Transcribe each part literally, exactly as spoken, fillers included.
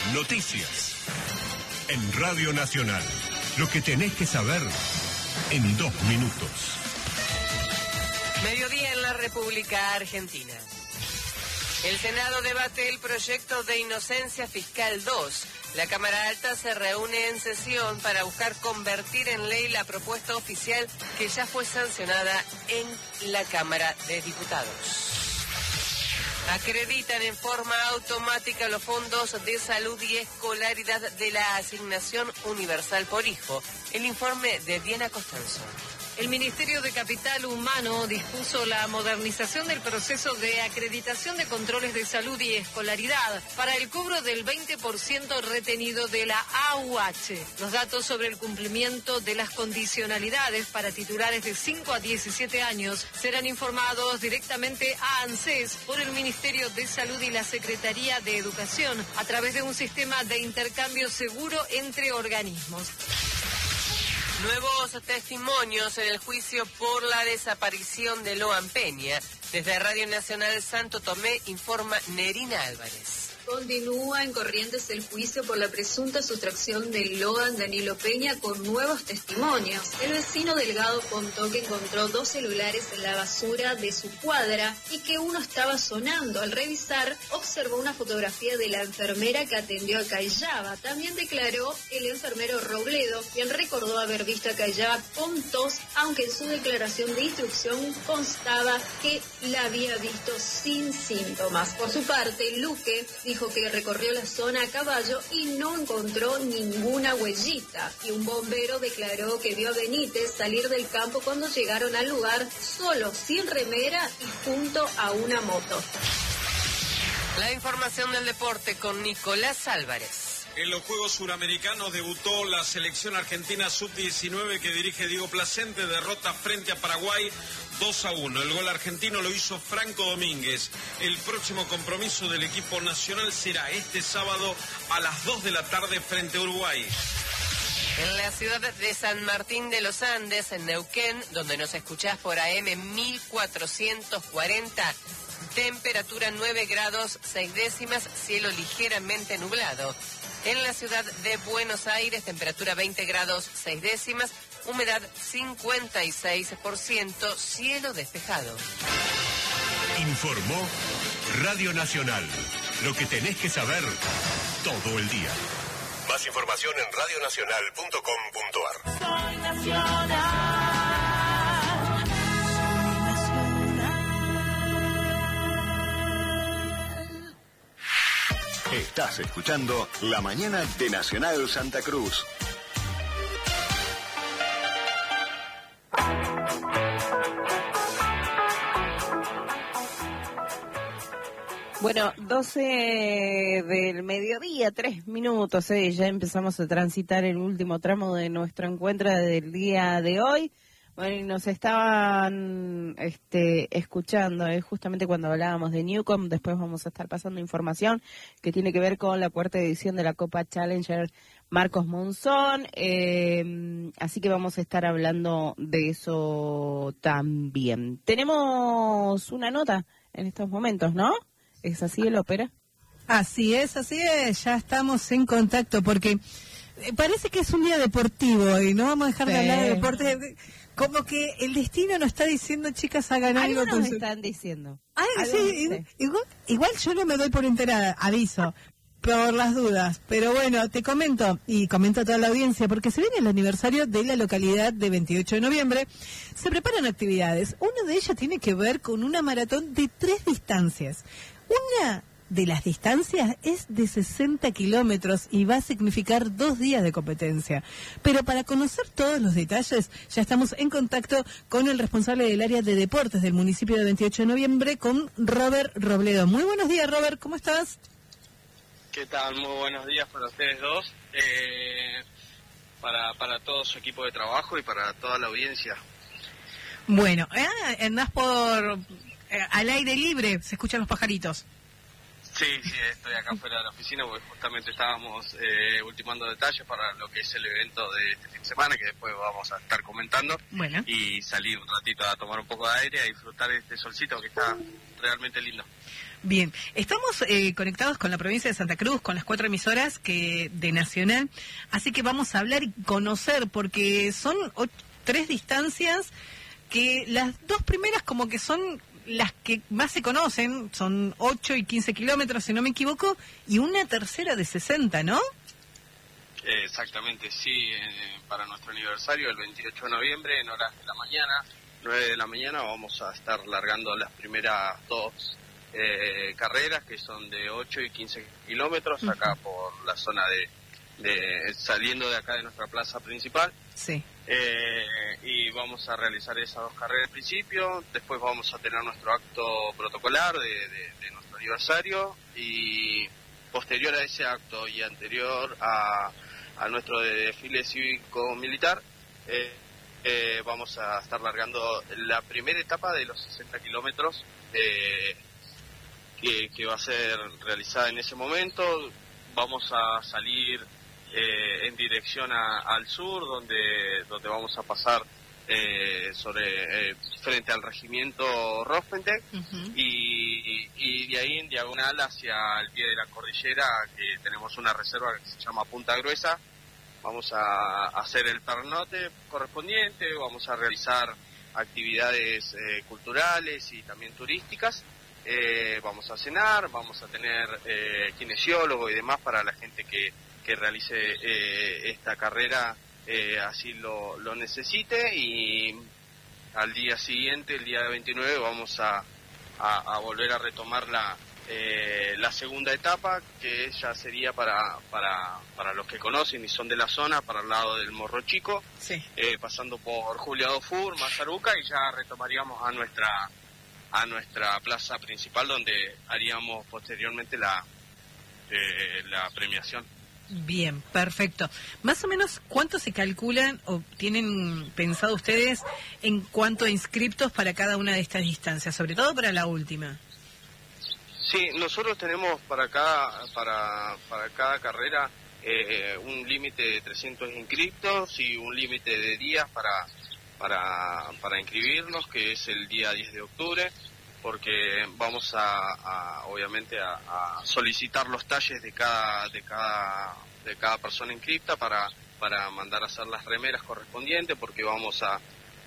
Noticias. En Radio Nacional. Lo que tenés que saber en dos minutos. Mediodía en la República Argentina. El Senado debate el proyecto de inocencia fiscal dos. La Cámara Alta se reúne en sesión para buscar convertir en ley la propuesta oficial que ya fue sancionada en la Cámara de Diputados. Acreditan en forma automática los fondos de salud y escolaridad de la Asignación Universal por Hijo. El informe de Diana Costanzo. El Ministerio de Capital Humano dispuso la modernización del proceso de acreditación de controles de salud y escolaridad para el cobro del veinte por ciento retenido de la A U H. Los datos sobre el cumplimiento de las condicionalidades para titulares de cinco a diecisiete años serán informados directamente a ANSES por el Ministerio de Salud y la Secretaría de Educación a través de un sistema de intercambio seguro entre organismos. Nuevos testimonios en el juicio por la desaparición de Loan Peña. Desde Radio Nacional Santo Tomé informa Nerina Álvarez. Continúa en Corrientes el juicio por la presunta sustracción de Loan Danilo Peña con nuevos testimonios. El vecino Delgado contó que encontró dos celulares en la basura de su cuadra y que uno estaba sonando. Al revisar, observó una fotografía de la enfermera que atendió a Cayaba. También declaró el enfermero Robledo, quien recordó haber visto a Cayaba con tos, aunque en su declaración de instrucción constaba que la había visto sin síntomas. Por su parte, Luque dijo que recorrió la zona a caballo y no encontró ninguna huellita. Y un bombero declaró que vio a Benítez salir del campo cuando llegaron al lugar solo, sin remera y junto a una moto. La información del deporte con Nicolás Álvarez. En los Juegos Suramericanos debutó la selección argentina sub diecinueve que dirige Diego Placente, derrota frente a Paraguay dos a uno. El gol argentino lo hizo Franco Domínguez. El próximo compromiso del equipo nacional será este sábado a las dos de la tarde frente a Uruguay. En la ciudad de San Martín de los Andes, en Neuquén, donde nos escuchás por A M mil cuatrocientos cuarenta, temperatura nueve grados seis décimas, cielo ligeramente nublado. En la ciudad de Buenos Aires, temperatura veinte grados seis décimas, humedad cincuenta y seis por ciento, cielo despejado. Informó Radio Nacional. Lo que tenés que saber todo el día. Más información en radio nacional punto com punto a r. Soy nacional. Estás escuchando La Mañana de Nacional Santa Cruz. Bueno, doce del mediodía, tres minutos, eh, ya empezamos a transitar el último tramo de nuestro encuentro del día de hoy. Bueno, y nos estaban este, escuchando, eh, justamente cuando hablábamos de Newcomb. Después vamos a estar pasando información que tiene que ver con la cuarta edición de la Copa Challenger Marcos Monzón, eh, así que vamos a estar hablando de eso también. Tenemos una nota en estos momentos, ¿no? ¿Es así el ópera? Así es, así es, ya estamos en contacto porque parece que es un día deportivo y no vamos a dejar sí. de hablar de deportes. Como que el destino nos está diciendo, chicas, hagan algo. Algunos con su... están diciendo. Ay, sí, igual, igual yo no me doy por enterada, aviso, por las dudas. Pero bueno, te comento, y comento a toda la audiencia, porque se viene el aniversario de la localidad de veintiocho de noviembre, se preparan actividades. Una de ellas tiene que ver con una maratón de tres distancias. Una de las distancias es de sesenta kilómetros y va a significar dos días de competencia. Pero para conocer todos los detalles, ya estamos en contacto con el responsable del área de deportes del municipio de veintiocho de noviembre, con Robert Robledo. Muy buenos días, Robert, ¿cómo estás? ¿Qué tal? Muy buenos días para ustedes dos, eh, para, para todo su equipo de trabajo y para toda la audiencia. Bueno, eh, andás por eh, al aire libre, se escuchan los pajaritos. Sí, sí, estoy acá fuera de la oficina porque justamente estábamos eh, ultimando detalles para lo que es el evento de este fin de semana, que después vamos a estar comentando. Bueno. Y salir un ratito a tomar un poco de aire, a disfrutar de este solcito que está realmente lindo. Bien, estamos eh, conectados con la provincia de Santa Cruz, con las cuatro emisoras que de Nacional, así que vamos a hablar y conocer, porque son o- tres distancias que las dos primeras como que son las que más se conocen, son ocho y quince kilómetros, si no me equivoco, y una tercera de sesenta, ¿no? Eh, exactamente, sí, eh, para nuestro aniversario, el veintiocho de noviembre, en horas de la mañana, nueve de la mañana, vamos a estar largando las primeras dos eh, carreras, que son de ocho y quince kilómetros, uh-huh. acá por la zona de, de, saliendo de acá de nuestra plaza principal. Sí. Eh, y vamos a realizar esas dos carreras al principio, después vamos a tener nuestro acto protocolar de, de, de nuestro aniversario, y posterior a ese acto y anterior a, a nuestro desfile cívico-militar, eh, eh, vamos a estar largando la primera etapa de los sesenta kilómetros eh, que, que va a ser realizada en ese momento. Vamos a salir Eh, en dirección a, al sur, donde donde vamos a pasar eh, sobre eh, frente al regimiento Rospentek, uh-huh. y, y de ahí en diagonal hacia el pie de la cordillera, que tenemos una reserva que se llama Punta Gruesa. Vamos a hacer el pernote correspondiente, vamos a realizar actividades eh, culturales y también turísticas. Eh, vamos a cenar, vamos a tener eh, kinesiólogo y demás para la gente que que realice eh, esta carrera eh, así lo, lo necesite, y al día siguiente, el día veintinueve, vamos a, a, a volver a retomar la, eh, la segunda etapa, que ya sería para, para, para los que conocen y son de la zona, para el lado del Morro Chico, sí. eh, pasando por Julia Dufour, Mazaruca, y ya retomaríamos a nuestra, a nuestra plaza principal, donde haríamos posteriormente la, eh, la premiación. Bien, perfecto. Más o menos, ¿cuánto se calculan o tienen pensado ustedes en cuanto a inscriptos para cada una de estas distancias, sobre todo para la última? Sí, nosotros tenemos para cada, para, para cada carrera eh, un límite de trescientos inscriptos y un límite de días para, para, para inscribirnos, que es el día diez de octubre. Porque vamos a, a obviamente a, a solicitar los talles de cada de cada de cada persona inscripta para para mandar a hacer las remeras correspondientes, porque vamos a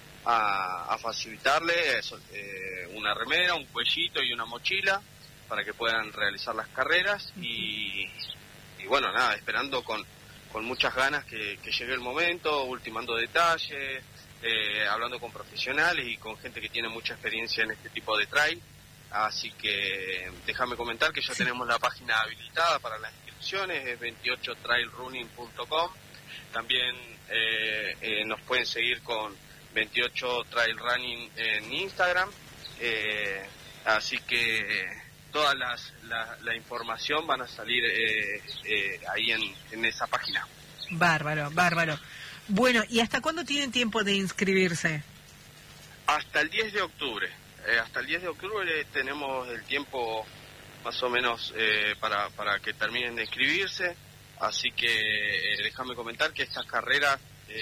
a, a facilitarle eso, eh, una remera, un cuellito y una mochila para que puedan realizar las carreras, y, y bueno, nada, esperando con con muchas ganas que, que llegue el momento, ultimando detalles, Eh, hablando con profesionales y con gente que tiene mucha experiencia en este tipo de trail. Así que déjame comentar que ya tenemos la página habilitada para las inscripciones, es veintiocho trail running punto com. También eh, eh, nos pueden seguir con veintiocho trail running en Instagram. Eh, así que toda las, la, la información van a salir eh, eh, ahí en, en esa página. Bárbaro, bárbaro. Bueno, ¿y hasta cuándo tienen tiempo de inscribirse? Hasta el diez de octubre. Eh, hasta el diez de octubre tenemos el tiempo más o menos eh, para, para que terminen de inscribirse. Así que eh, déjame comentar que esta carrera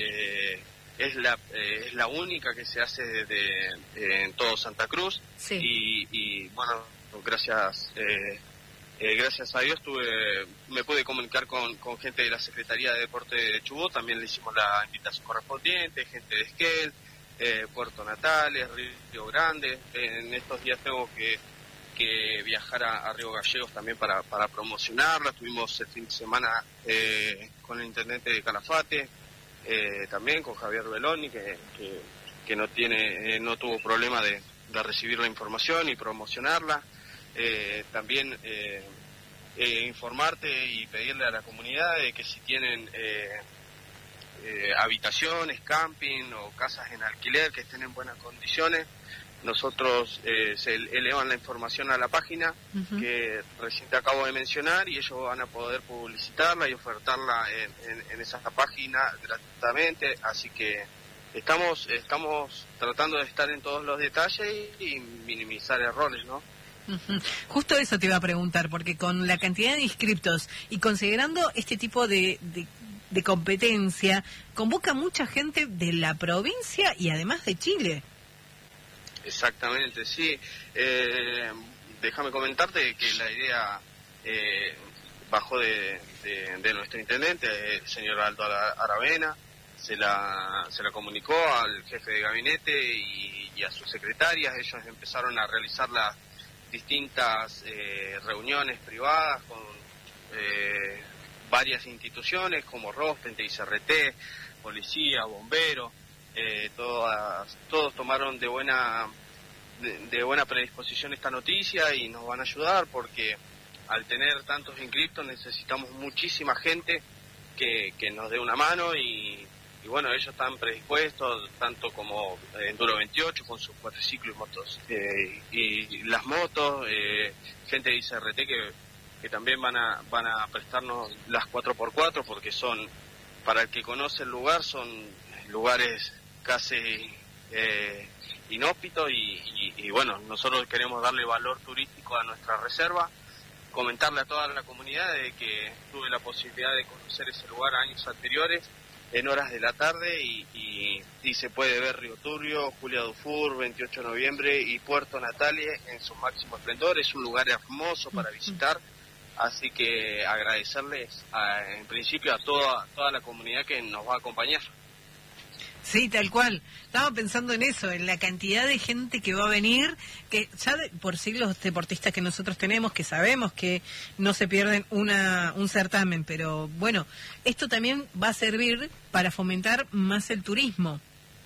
eh, es la eh, es la única que se hace de, de, de, en todo Santa Cruz. Sí. Y, y bueno, gracias eh, eh, gracias a Dios tuve me pude comunicar con, con gente de la Secretaría de Deporte de Chubut. También le hicimos la invitación correspondiente, gente de Esquel, eh, Puerto Natales, Río Grande. En estos días tengo que que viajar a, a Río Gallegos también para, para promocionarla. Tuvimos el fin de semana eh, con el intendente de Calafate, eh, también con Javier Beloni, que, que, que no tiene eh, no tuvo problema de, de recibir la información y promocionarla. Eh, también eh, eh, informarte y pedirle a la comunidad de que si tienen eh, eh, habitaciones, camping o casas en alquiler que estén en buenas condiciones, nosotros eh, se elevan la información a la página uh-huh. que recién te acabo de mencionar, y ellos van a poder publicitarla y ofertarla en, en, en esa página gratuitamente. Así que estamos estamos tratando de estar en todos los detalles y, y minimizar errores, ¿no? Uh-huh. Justo eso te iba a preguntar, porque con la cantidad de inscriptos y considerando este tipo de, de, de competencia, convoca mucha gente de la provincia y además de Chile. Exactamente, sí. Eh, déjame comentarte que la idea eh, bajó de, de, de nuestro intendente, el señor Aldo Aravena, se la, se la comunicó al jefe de gabinete y, y a sus secretarias. Ellos empezaron a realizar las distintas eh, reuniones privadas con eh, varias instituciones como Rosten, T I C R T, policía, bomberos, eh, todas, todos tomaron de buena de, de buena predisposición esta noticia y nos van a ayudar porque al tener tantos inscriptos necesitamos muchísima gente que, que nos dé una mano y, y bueno, ellos están predispuestos, tanto como Enduro veintiocho con sus cuatriciclos y motos, eh, y, y las motos, eh, gente de I C R T que, que también van a, van a prestarnos las cuatro por cuatro porque son, para el que conoce el lugar, son lugares casi eh, inhóspitos y, y, y bueno, nosotros queremos darle valor turístico a nuestra reserva. Comentarle a toda la comunidad de que tuve la posibilidad de conocer ese lugar años anteriores en horas de la tarde y, y, y se puede ver Río Turbio, Julia Dufour, veintiocho de noviembre y Puerto Natale en su máximo esplendor. Es un lugar hermoso para visitar, así que agradecerles a, en principio a toda, toda la comunidad que nos va a acompañar. Sí, tal cual. Estaba pensando en eso, en la cantidad de gente que va a venir, que ya de, por sí los deportistas que nosotros tenemos, que sabemos que no se pierden una un certamen, pero bueno, esto también va a servir para fomentar más el turismo.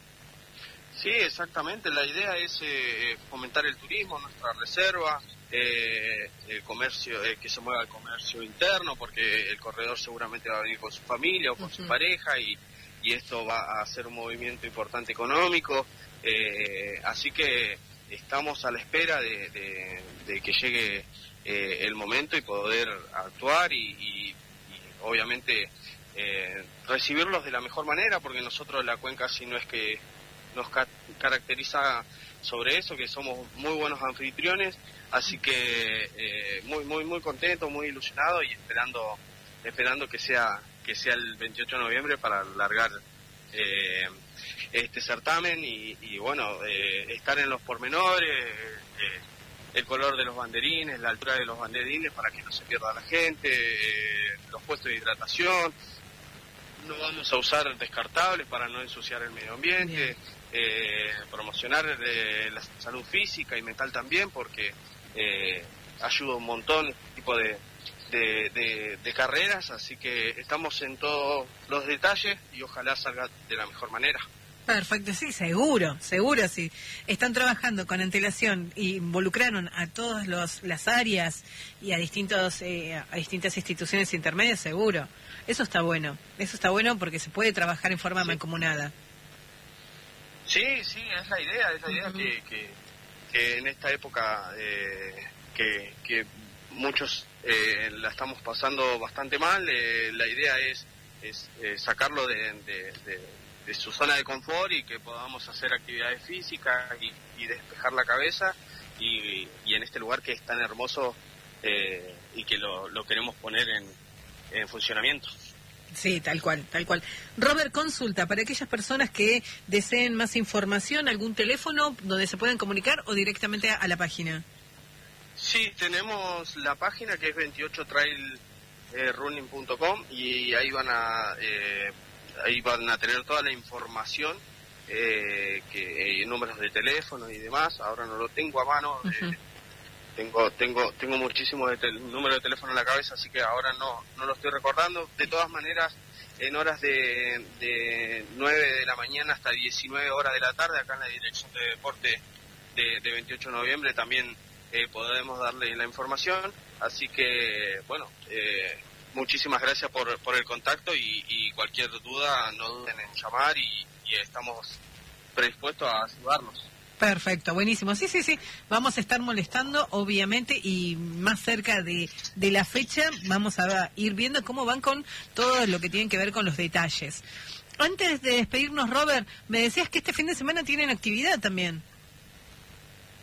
Sí, exactamente. La idea es eh, fomentar el turismo, nuestra reserva, eh, el comercio, eh, que se mueva el comercio interno, porque el corredor seguramente va a venir con su familia o con uh-huh. su pareja y y esto va a hacer un movimiento importante económico, eh, así que estamos a la espera de, de, de que llegue eh, el momento y poder actuar y, y, y obviamente eh, recibirlos de la mejor manera, porque nosotros la cuenca sí no es que nos ca- caracteriza sobre eso, que somos muy buenos anfitriones, así que eh, muy muy muy contento, muy ilusionado y esperando esperando que sea que sea el veintiocho de noviembre para largar eh, este certamen y, y bueno, eh, estar en los pormenores, eh, el color de los banderines, la altura de los banderines para que no se pierda la gente, eh, los puestos de hidratación, no vamos a usar descartables para no ensuciar el medio ambiente, eh, promocionar eh, la salud física y mental también porque eh, ayuda un montón este tipo de De, de, de carreras, así que estamos en todos los detalles y ojalá salga de la mejor manera. Perfecto, sí, seguro, seguro, sí. Están trabajando con antelación, involucraron a todas los, las áreas y a distintos eh, a distintas instituciones intermedias, seguro. Eso está bueno, eso está bueno porque se puede trabajar en forma sí. mancomunada. Sí, sí, es la idea, es la idea uh-huh. que, que, que en esta época eh, que, que muchos eh, la estamos pasando bastante mal, eh, la idea es, es eh, sacarlo de, de, de, de su zona de confort y que podamos hacer actividades físicas y, y despejar la cabeza y, y en este lugar que es tan hermoso eh, y que lo, lo queremos poner en, en funcionamiento. Sí, tal cual, tal cual. Robert, consulta, para aquellas personas que deseen más información, ¿algún teléfono donde se puedan comunicar o directamente a, a la página? Sí, tenemos la página que es veintiocho trail running punto com y ahí van a eh, ahí van a tener toda la información, eh, que eh, números de teléfono y demás. Ahora no lo tengo a mano, uh-huh. eh, tengo tengo tengo muchísimos de tel- números de teléfono en la cabeza, así que ahora no no lo estoy recordando. De todas maneras, en horas de, de nueve de la mañana hasta diecinueve horas de la tarde, acá en la Dirección de Deporte de, de veintiocho de noviembre también Eh, podemos darle la información, así que bueno, eh, muchísimas gracias por, por el contacto y, y cualquier duda no duden en llamar y, y estamos predispuestos a ayudarnos. Perfecto, buenísimo, sí, sí, sí, vamos a estar molestando obviamente y más cerca de, de la fecha vamos a ir viendo cómo van con todo lo que tiene que ver con los detalles. Antes de despedirnos, Robert, me decías que este fin de semana tienen actividad también.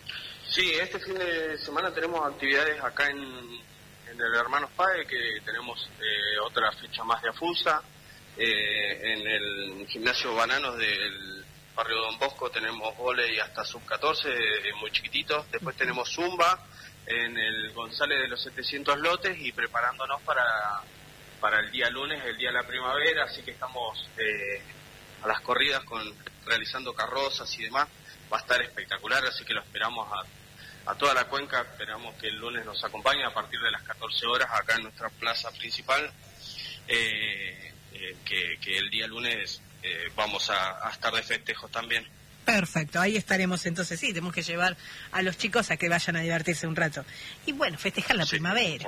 Sí, este fin de semana tenemos actividades acá en, en el Hermanos Pae, que tenemos eh, otra fecha más de AFUSA. Eh, en el gimnasio Bananos del barrio Don Bosco tenemos vóley hasta sub catorce, eh, muy chiquititos. Después tenemos Zumba en el González de los setecientos lotes y preparándonos para, para el día lunes, el día de la primavera. Así que estamos eh, a las corridas con realizando carrozas y demás. Va a estar espectacular, así que lo esperamos a, a toda la cuenca. Esperamos que el lunes nos acompañe a partir de las catorce horas acá en nuestra plaza principal. Eh, eh, que, que el día lunes eh, vamos a, a estar de festejos también. Perfecto, ahí estaremos entonces. Sí, tenemos que llevar a los chicos a que vayan a divertirse un rato. Y bueno, festejar la sí, primavera.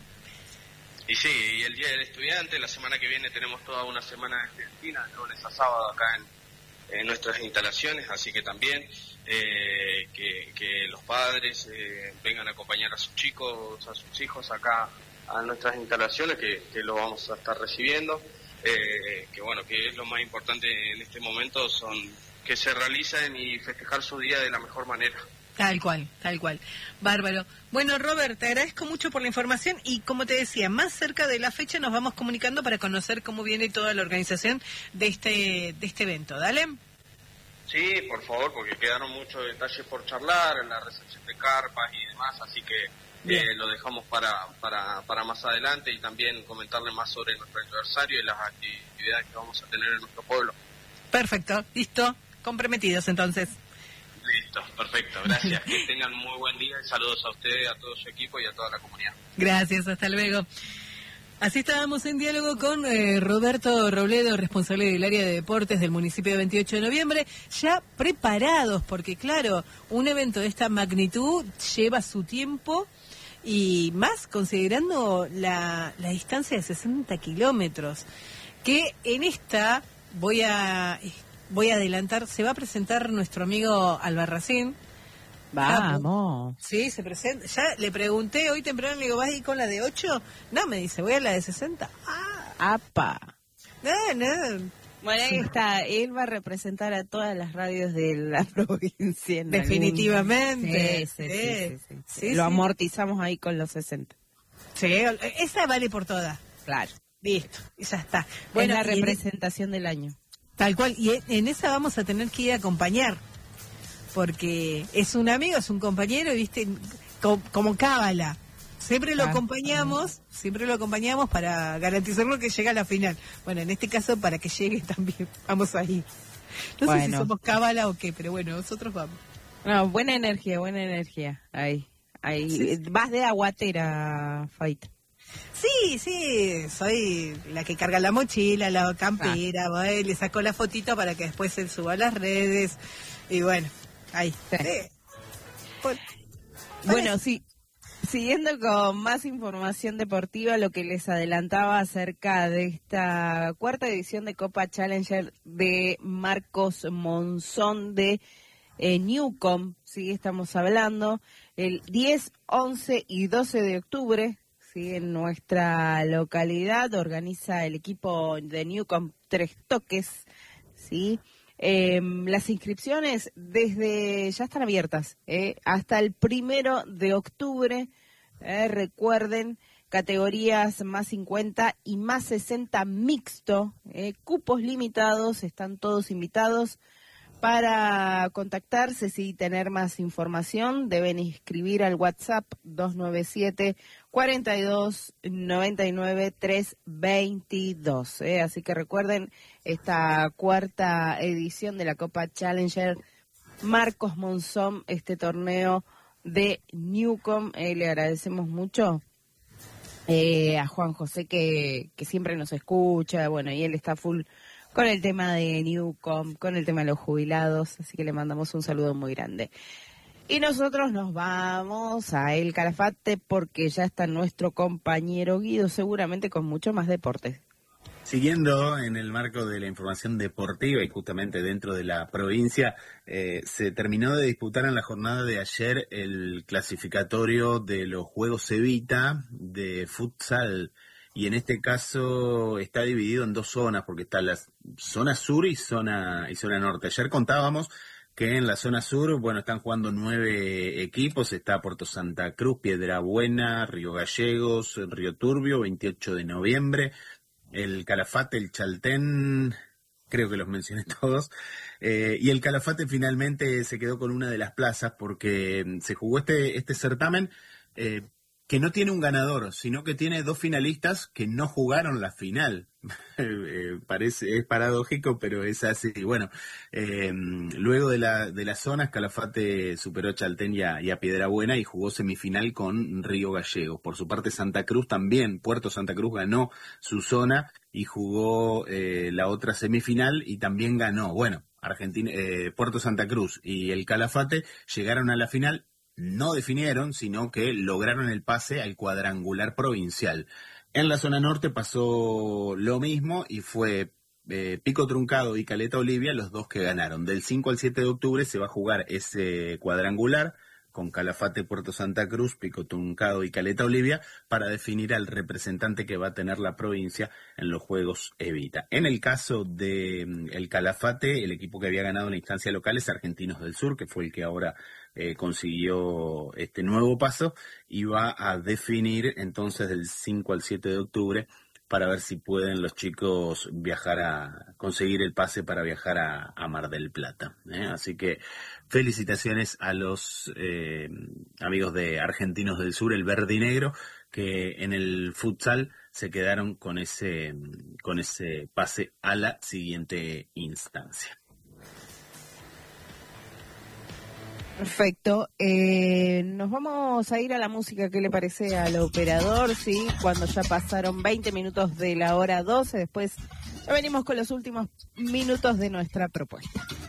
Y sí, y el Día del Estudiante, la semana que viene tenemos toda una semana de Argentina, de lunes a sábado acá en, en nuestras instalaciones, así que también eh, que, que los padres eh, vengan a acompañar a sus chicos, a sus hijos acá a nuestras instalaciones, que, que lo vamos a estar recibiendo, eh, que bueno, que es lo más importante en este momento, son que se realicen y festejar su día de la mejor manera. Tal cual, tal cual. Bárbaro. Bueno, Robert, te agradezco mucho por la información y como te decía, más cerca de la fecha nos vamos comunicando para conocer cómo viene toda la organización de este de este evento. ¿Dale? Sí, por favor, porque quedaron muchos detalles por charlar en la recepción de carpas y demás, así que eh, lo dejamos para, para, para más adelante y también comentarle más sobre nuestro aniversario y las actividades que vamos a tener en nuestro pueblo. Perfecto, listo, comprometidos entonces. Listo, perfecto, gracias. Que tengan muy buen día y saludos a ustedes, a todo su equipo y a toda la comunidad. Gracias, hasta luego. Así estábamos en diálogo con eh, Roberto Robledo, responsable del área de deportes del municipio de veintiocho de noviembre, ya preparados, porque claro, un evento de esta magnitud lleva su tiempo y más considerando la, la distancia de sesenta kilómetros, que en esta, voy a... Voy a adelantar, se va a presentar nuestro amigo Albarracín. Vamos. Sí, se presenta. Ya le pregunté hoy temprano, le digo, ¿vas a ir con la de ocho? No, me dice, voy a la de sesenta. Ah. ¡Apa! No, no. Bueno, ahí está. Él va a representar a todas las radios de la provincia. Definitivamente. Sí, sí, sí. sí, sí, sí. Sí, Lo sí. amortizamos ahí con los sesenta. Sí, esa vale por todas. Claro. Listo, ya está. Bueno, Bueno, es la y en- representación del año. Tal cual, y en esa vamos a tener que ir a acompañar, porque es un amigo, es un compañero, viste, Co- como cábala. Siempre lo Ah, acompañamos, siempre lo acompañamos para garantizarlo que llega a la final. Bueno, en este caso para que llegue también, vamos ahí. No sé si Bueno. somos cábala o qué, pero bueno, nosotros vamos. No, buena energía, buena energía. Ahí, ahí. Sí, Vas de aguatera, Faita. Sí, sí, soy la que carga la mochila, la campera, voy, le saco la fotito para que después se suba a las redes. Y bueno, ahí. Sí. Sí. Bueno, Bueno, sí. Siguiendo con más información deportiva, lo que les adelantaba acerca de esta cuarta edición de Copa Challenger de Marcos Monzón de eh, Newcomb, sí, estamos hablando, el diez, once y doce de octubre, sí, en nuestra localidad organiza el equipo de Newcomb Tres Toques, sí. Eh, las inscripciones desde ya están abiertas eh, hasta el primero de octubre. Eh, recuerden, categorías más cincuenta y más sesenta mixto, eh, cupos limitados, están todos invitados. Para contactarse y tener más información, deben escribir al WhatsApp dos nueve siete, cuatro dos, nueve nueve, tres dos. ¿eh? Así que recuerden esta cuarta edición de la Copa Challenger Marcos Monzón, este torneo de Newcomb. Eh, le agradecemos mucho eh, a Juan José que, que siempre nos escucha, bueno, y él está full con el tema de Newcomb, con el tema de los jubilados, así que le mandamos un saludo muy grande. Y nosotros nos vamos a El Calafate porque ya está nuestro compañero Guido, seguramente con mucho más deportes. Siguiendo en el marco de la información deportiva y justamente dentro de la provincia, eh, se terminó de disputar en la jornada de ayer el clasificatorio de los Juegos Evita de futsal. Y en este caso está dividido en dos zonas, porque está la zona sur y zona y zona norte. Ayer contábamos que en la zona sur, bueno, están jugando nueve equipos, está Puerto Santa Cruz, Piedrabuena, Río Gallegos, Río Turbio, veintiocho de noviembre, el Calafate, el Chaltén, creo que los mencioné todos, eh, y el Calafate finalmente se quedó con una de las plazas porque se jugó este, este certamen eh, que no tiene un ganador, sino que tiene dos finalistas que no jugaron la final. eh, parece, es paradójico, pero es así. Bueno, eh, luego de la de las zonas, Calafate superó a Chaltén y a, y a Piedrabuena y jugó semifinal con Río Gallegos. Por su parte, Santa Cruz también, Puerto Santa Cruz ganó su zona y jugó eh, la otra semifinal y también ganó. Bueno, Argentina, eh, Puerto Santa Cruz y el Calafate llegaron a la final. No definieron, sino que lograron el pase al cuadrangular provincial. En la zona norte pasó lo mismo y fue eh, Pico Truncado y Caleta Olivia los dos que ganaron. Del cinco al siete de octubre se va a jugar ese cuadrangular con Calafate, Puerto Santa Cruz, Pico Truncado y Caleta Olivia para definir al representante que va a tener la provincia en los Juegos Evita. En el caso de el Calafate, el equipo que había ganado en la instancia local es Argentinos del Sur, que fue el que ahora eh, consiguió este nuevo paso y va a definir entonces del cinco al siete de octubre para ver si pueden los chicos viajar a conseguir el pase para viajar a, a Mar del Plata, ¿eh? Así que felicitaciones a los eh, amigos de Argentinos del Sur, el verde y negro, que en el futsal se quedaron con ese con ese pase a la siguiente instancia. Perfecto. Eh, nos vamos a ir a la música. ¿Qué le parece al operador? Sí, cuando ya pasaron veinte minutos de la hora doce. Después ya venimos con los últimos minutos de nuestra propuesta.